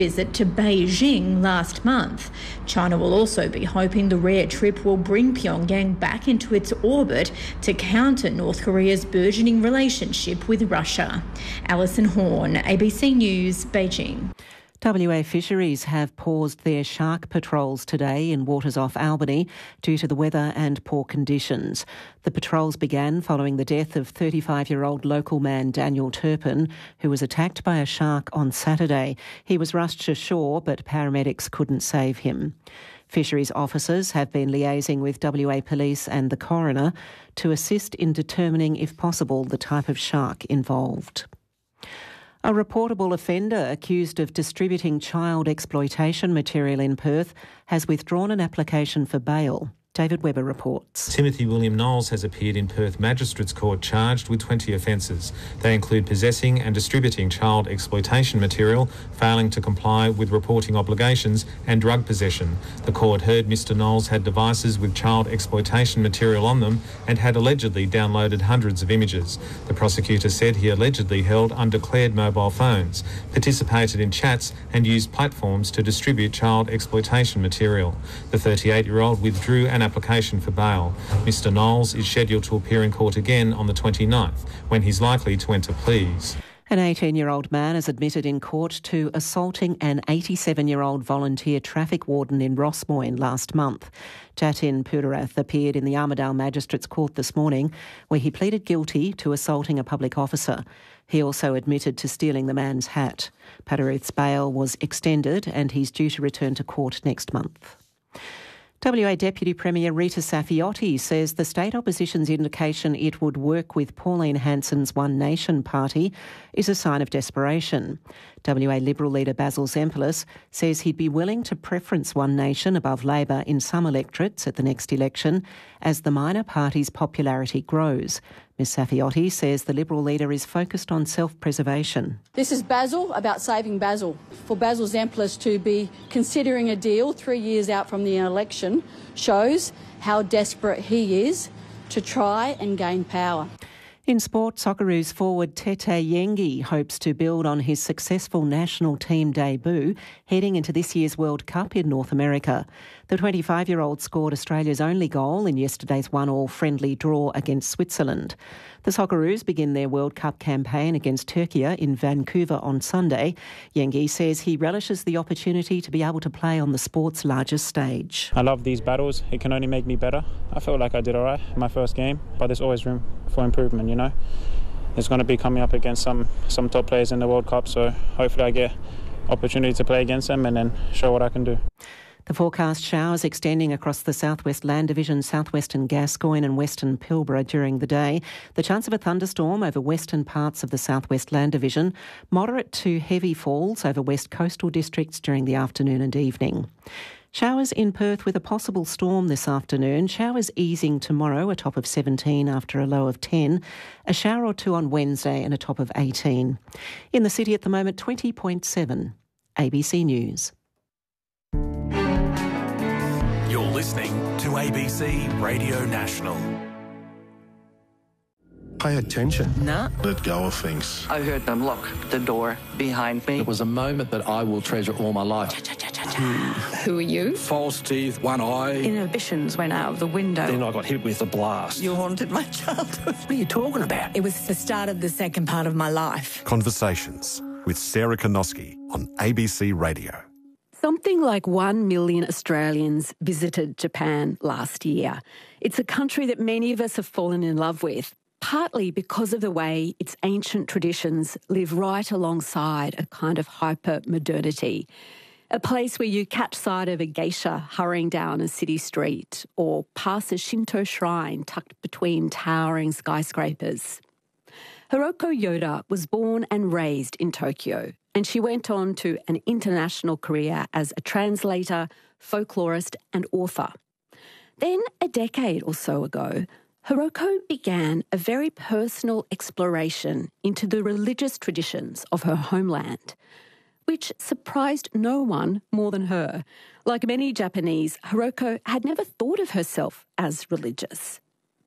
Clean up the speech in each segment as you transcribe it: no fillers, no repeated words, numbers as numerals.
visit to Beijing last month. China will also be hoping the rare trip will bring Pyongyang back into its orbit to counter North Korea's burgeoning relationship with Russia. Alison Horn, ABC News, Beijing. WA Fisheries have paused their shark patrols today in waters off Albany due to the weather and poor conditions. The patrols began following the death of 35-year-old local man Daniel Turpin, who was attacked by a shark on Saturday. He was rushed to shore, but paramedics couldn't save him. Fisheries officers have been liaising with WA Police and the coroner to assist in determining, if possible, the type of shark involved. A reportable offender accused of distributing child exploitation material in Perth has withdrawn an application for bail. David Webber reports. Timothy William Knowles has appeared in Perth Magistrates Court charged with 20 offences. They include possessing and distributing child exploitation material, failing to comply with reporting obligations and drug possession. The court heard Mr Knowles had devices with child exploitation material on them and had allegedly downloaded hundreds of images. The prosecutor said he allegedly held undeclared mobile phones, participated in chats and used platforms to distribute child exploitation material. The 38-year-old withdrew an application for bail. Mr Knowles is scheduled to appear in court again on the 29th, when he's likely to enter pleas. An 18-year-old man is admitted in court to assaulting an 87-year-old volunteer traffic warden in Rossmoyne last month. Jatin Pudarath appeared in the Armidale Magistrates Court this morning, where he pleaded guilty to assaulting a public officer. He also admitted to stealing the man's hat. Pudarath's bail was extended and he's due to return to court next month. WA Deputy Premier Rita Saffioti says the state opposition's indication it would work with Pauline Hanson's One Nation party is a sign of desperation. WA Liberal leader Basil Zempilas says he'd be willing to preference One Nation above Labor in some electorates at the next election as the minor party's popularity grows. Ms Saffioti says the Liberal leader is focused on self-preservation. This is Basil about saving Basil. For Basil Zempilas to be considering a deal 3 years out from the election shows how desperate he is to try and gain power. In sport, Socceroos forward Tete Yengi hopes to build on his successful national team debut heading into this year's World Cup in North America. The 25-year-old scored Australia's only goal in yesterday's 1-1 friendly draw against Switzerland. The Socceroos begin their World Cup campaign against Turkey in Vancouver on Sunday. Yengi says he relishes the opportunity to be able to play on the sport's largest stage. I love these battles. It can only make me better. I feel like I did all right in my first game, but there's always room for improvement, you know. It's going to be coming up against some top players in the World Cup, so hopefully I get opportunity to play against them and then show what I can do. The forecast showers extending across the Southwest Land Division, southwestern Gascoyne and western Pilbara during the day. The chance of a thunderstorm over western parts of the Southwest Land Division. Moderate to heavy falls over west coastal districts during the afternoon and evening. Showers in Perth with a possible storm this afternoon. Showers easing tomorrow, a top of 17 after a low of 10. A shower or two on Wednesday and a top of 18. In the city at the moment, 20.7. ABC News. You're listening to ABC Radio National. Pay attention. Nah. Let go of things. I heard them lock the door behind me. It was a moment that I will treasure all my life. Who are you? False teeth, one eye. Inhibitions went out of the window. Then I got hit with a blast. You haunted my childhood. What are you talking about? It was the start of the second part of my life. Conversations with Sarah Konoski on ABC Radio. Something like 1 million Australians visited Japan last year. It's a country that many of us have fallen in love with, partly because of the way its ancient traditions live right alongside a kind of hyper-modernity. A place where you catch sight of a geisha hurrying down a city street or pass a Shinto shrine tucked between towering skyscrapers. Hiroko Yoda was born and raised in Tokyo, and she went on to an international career as a translator, folklorist and author. Then, a decade or so ago, Hiroko began a very personal exploration into the religious traditions of her homeland, which surprised no one more than her. Like many Japanese, Hiroko had never thought of herself as religious.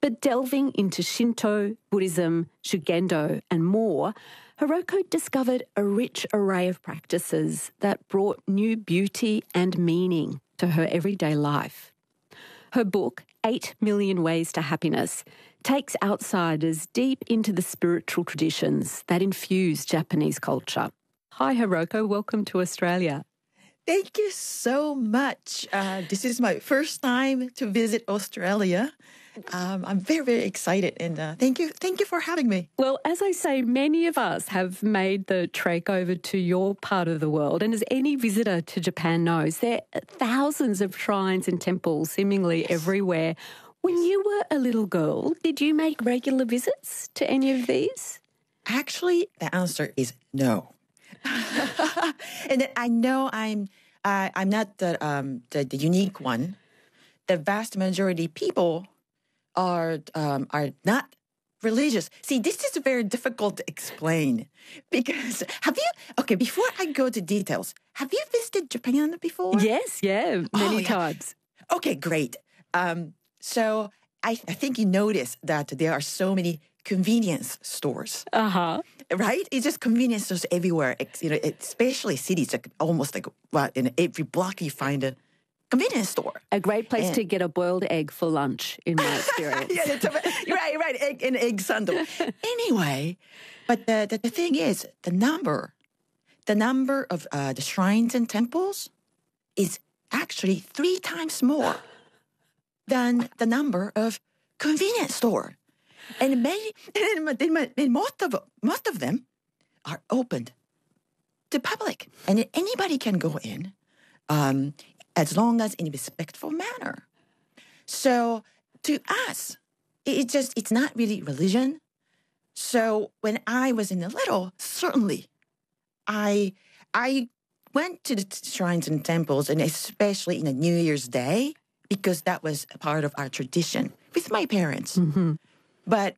But delving into Shinto, Buddhism, Shugendo and more, Hiroko discovered a rich array of practices that brought new beauty and meaning to her everyday life. Her book, 8 Million Ways to Happiness, takes outsiders deep into the spiritual traditions that infuse Japanese culture. Hi, Hiroko. Welcome to Australia. Thank you so much. This is my first time to visit Australia. I'm very, very excited, and thank you for having me. Well, as I say, many of us have made the trek over to your part of the world, and as any visitor to Japan knows, there are thousands of shrines and temples seemingly everywhere. When you were a little girl, did you make regular visits to any of these? Actually, the answer is no. And I know I'm not the unique one. The vast majority of people are not religious. See, this is very difficult to explain because before I go to details, have you visited Japan before? Yes, many times. Okay, great. So I think you noticed that there are so many convenience stores. Right? It's just convenience stores everywhere. Especially cities, almost in every block you find a convenience store. A great place to get a boiled egg for lunch, in my experience. Right. Egg sandal. Anyway, but the thing is, the number of the shrines and temples is actually 3 times more than the number of convenience store. And most of them are opened to public, and anybody can go in, as long as in a respectful manner. So to us, it's not really religion. So when I was in the little, certainly, I went to the shrines and temples, and especially in a New Year's Day, because that was a part of our tradition with my parents. Mm-hmm. But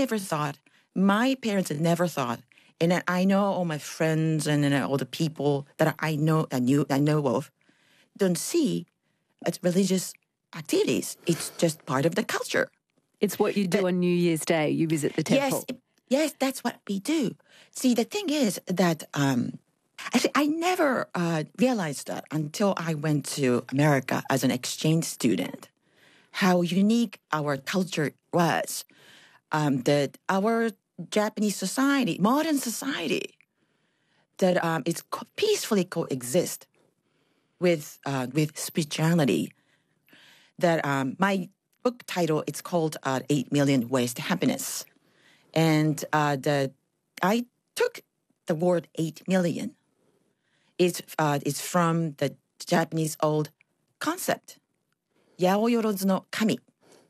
my parents had never thought, and I know all my friends and all the people that I know of, don't see as religious activities. It's just part of the culture. It's what you do on New Year's Day. You visit the temple. Yes, that's what we do. See, the thing is that actually I never realized that until I went to America as an exchange student, how unique our culture was. That our Japanese society, modern society, that it's peacefully coexist with spirituality. That my book title, it's called 8 Million Ways to Happiness. And I took the word 8 million. It's from the Japanese old concept, Yaoyorozu no Kami.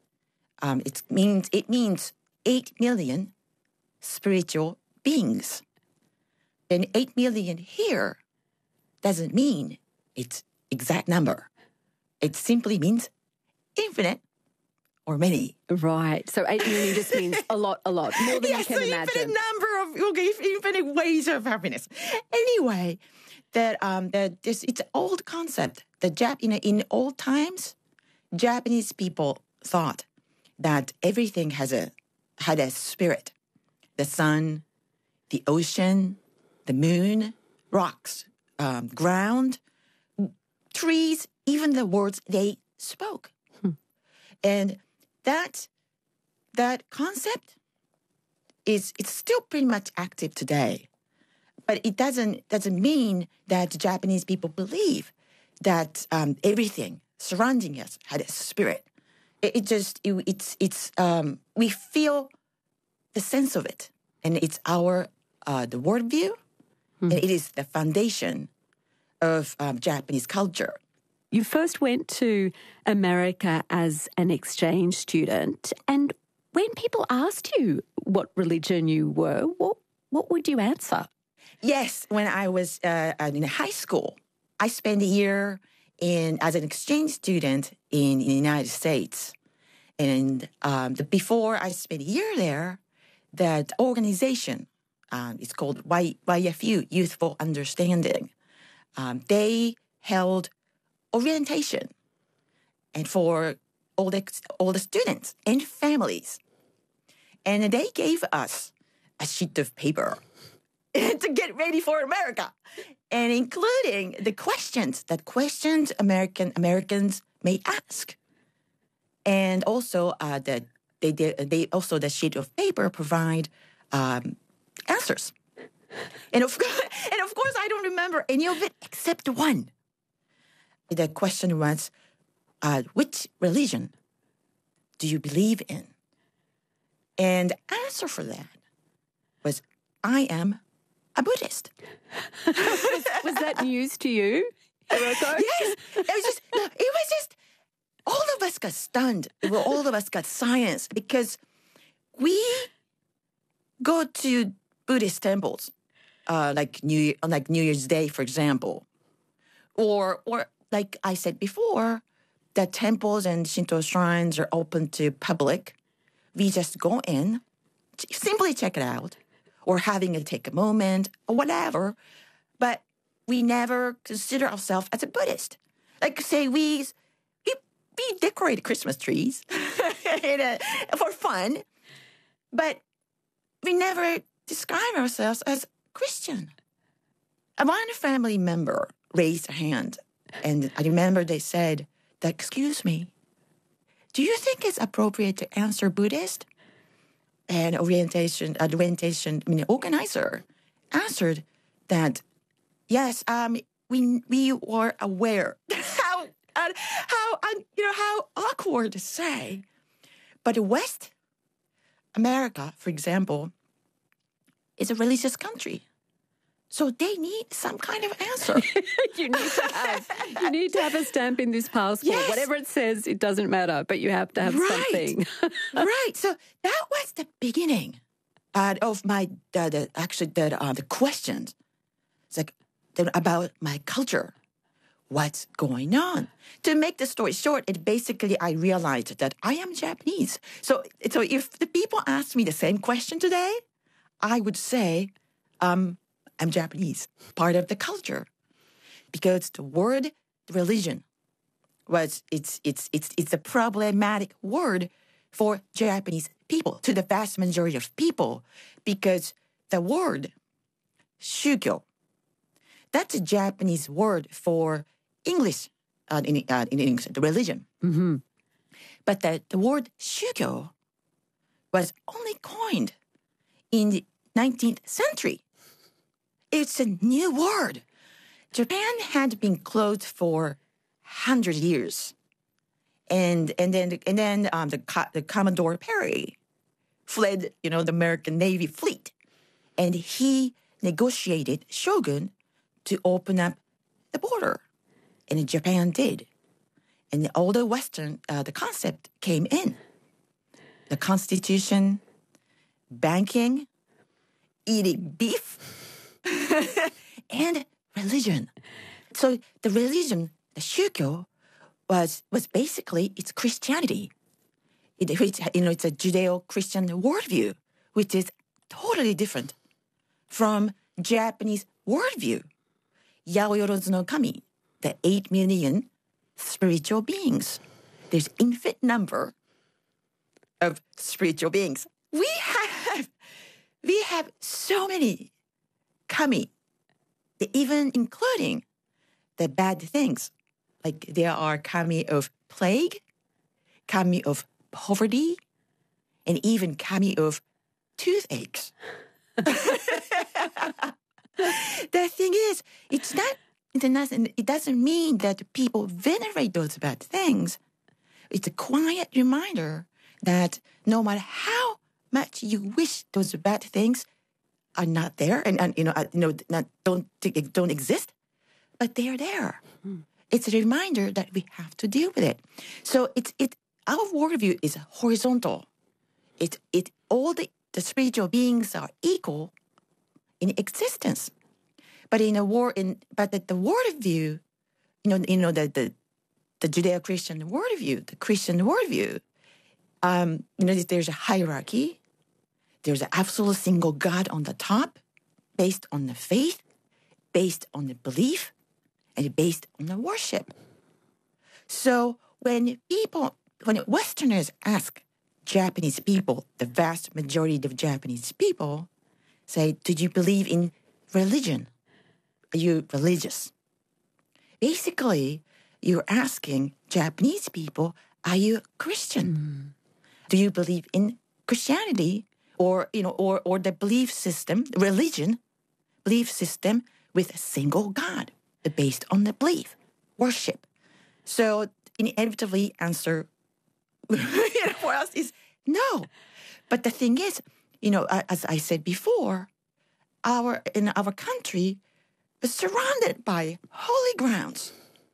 It means 8 million spiritual beings. And 8 million here doesn't mean its exact number. It simply means infinite or many. Right. So 8 million just means a lot, more than you can imagine. Infinite ways of happiness. Anyway, it's an old concept. In old times, Japanese people thought that everything had a spirit. The sun, the ocean, the moon, rocks, ground, trees, even the words they spoke. And that concept it's still pretty much active today. But it doesn't mean that Japanese people believe that everything surrounding us had a spirit. We feel the sense of it, and it's our the worldview, and it is the foundation of Japanese culture. You first went to America as an exchange student, and when people asked you what religion you were, what would you answer? Yes, when I was in high school, I spent a year as an exchange student in the United States. And before I spent a year there, that organization, it's called YFU, Youth for Understanding. They held orientation and for all the students and families. And they gave us a sheet of paper to get ready for America, and including the questions Americans may ask. And also the sheet of paper provide answers. And of course, I don't remember any of it except one. The question was, which religion do you believe in? And the answer for that was, I am a Buddhist. Was that news to you, Hiroko? Yes. It was just, all of us got stunned. All of us got silence because we go to Buddhist temples, like New Year's Day, for example. Or like I said before, the temples and Shinto shrines are open to public. We just go in, simply check it out, or take a moment, or whatever. But we never consider ourselves as a Buddhist. Like, say, we decorate Christmas trees for fun, but we never describe ourselves as Christian. One family member raised a hand, and I remember they said, "Excuse me, do you think it's appropriate to answer Buddhist?" And organizer answered that, yes, we were aware how awkward to say, but West America, for example, is a religious country. So they need some kind of answer. You need to have a stamp in this passport. Yes. Whatever it says, it doesn't matter, but you have to have something. Right. So that was the beginning of my the questions. It's like about my culture. What's going on? To make the story short, I realized that I am Japanese. So if the people asked me the same question today, I would say, I'm Japanese, part of the culture, because the word religion it's a problematic word for Japanese people, to the vast majority of people, because the word shugyo, that's a Japanese word for English, in English, the religion. Mm-hmm. But the word shugyo was only coined in the 19th century. It's a new word. Japan had been closed for 100 years. And then the Commodore Perry fled, the American Navy fleet. And he negotiated shogun to open up the border. And Japan did. And all the Western, the concept came in. The Constitution, banking, eating beef, and religion. So the religion, the shugyo, was basically, it's Christianity. It's a Judeo-Christian worldview, which is totally different from Japanese worldview. Yaoyorozu no Kami, the 8 million spiritual beings. There's infinite number of spiritual beings. We have so many kami, even including the bad things. Like there are kami of plague, kami of poverty, and even kami of toothaches. The thing is, it doesn't mean that people venerate those bad things. It's a quiet reminder that no matter how much you wish those bad things are not there don't exist, but they are there. Mm. It's a reminder that we have to deal with it. So our worldview is horizontal. All the spiritual beings are equal in existence, but the worldview, the Judeo-Christian worldview, the Christian worldview, there's a hierarchy. There's an absolute single God on the top, based on the faith, based on the belief, and based on the worship. So when people when Westerners ask Japanese people, the vast majority of Japanese people say, "Do you believe in religion? Are you religious?" Basically, you're asking Japanese people, "Are you Christian? Do you believe in Christianity or the belief system, religion, belief system with a single God based on the belief, worship?" So inevitably answer for us is no. But the thing is, as I said before, in our country is surrounded by holy grounds.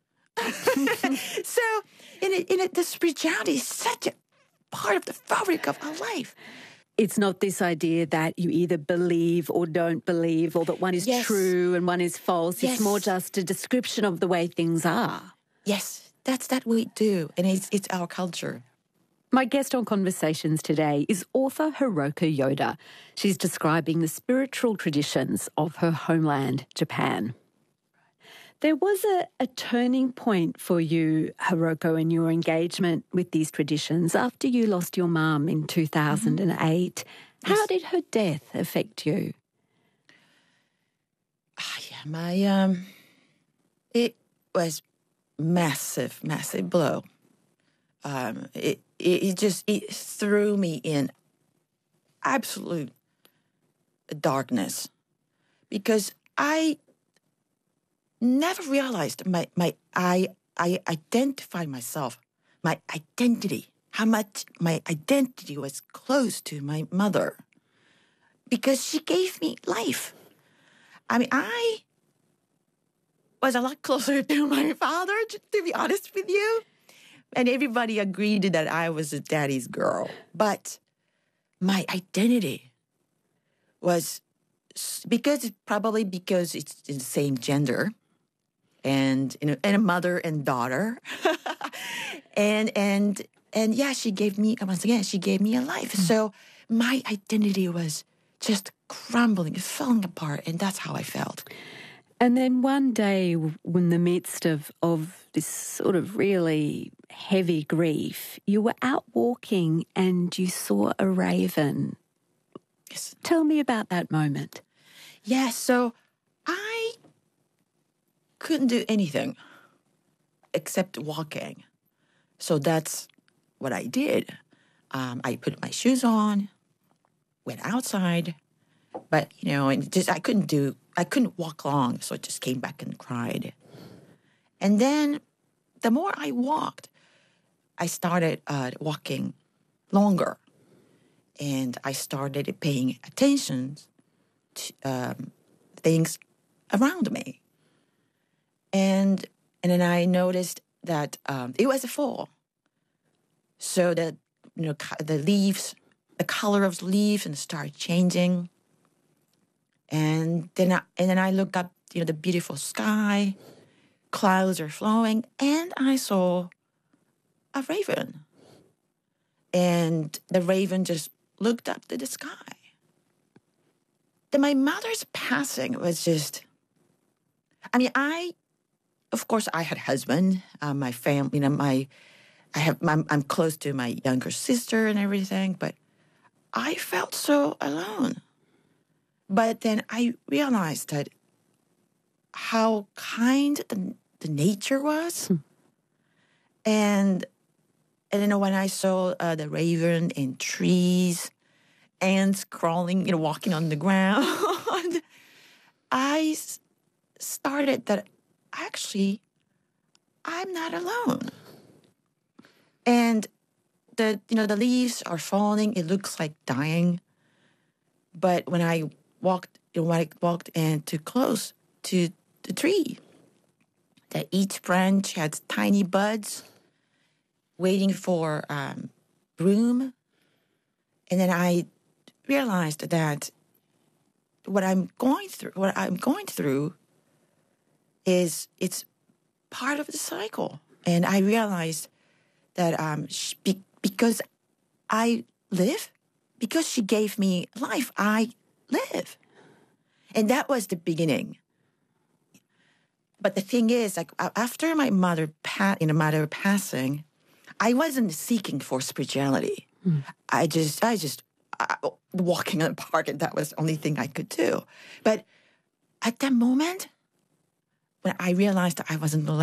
So the spirituality is such a part of the fabric of our life. It's not this idea that you either believe or don't believe, or that one is true and one is false. Yes. It's more just a description of the way things are. Yes, that's what we do, and it's our culture. My guest on Conversations today is author Hiroko Yoda. She's describing the spiritual traditions of her homeland, Japan. There was a turning point for you, Hiroko, in your engagement with these traditions after you lost your mum in 2008. How did her death affect you? It was massive blow. It threw me in absolute darkness because I never realized I identified myself, my identity, how much my identity was close to my mother because she gave me life. I was a lot closer to my father, to be honest with you. And everybody agreed that I was a daddy's girl. But my identity was because it's the same gender and a mother and daughter. and yeah, she gave me a life. So my identity was just crumbling, falling apart, and that's how I felt. And then one day, in the midst of this sort of really heavy grief, you were out walking and you saw a raven. Yes. Tell me about that moment. Yeah, so I couldn't do anything except walking. So that's what I did. I put my shoes on, went outside, but I couldn't walk long, so I just came back and cried. And then the more I walked, I started walking longer, and I started paying attention to things around me. And then I noticed that it was a fall, so that the leaves, the color of the leaves, and started changing. And then I look up, the beautiful sky, clouds are flowing, and I saw a raven. And the raven just looked up to the sky. Then my mother's passing was just, of course I had a husband, my family, I'm close to my younger sister and everything, but I felt so alone. But then I realized that how kind the nature was. And when I saw the raven in trees, ants crawling, walking on the ground, I started that actually I'm not alone. And the leaves are falling, it looks like dying. But when I walked in too close to the tree, that each branch had tiny buds waiting for bloom. And then I realized that what I'm going through is it's part of the cycle. And I realized that because I live, because she gave me life, I live. And that was the beginning. But the thing is, after my mother passing, I wasn't seeking for spirituality. I just walking in the park, and that was the only thing I could do. But at that moment, when I realized that I wasn't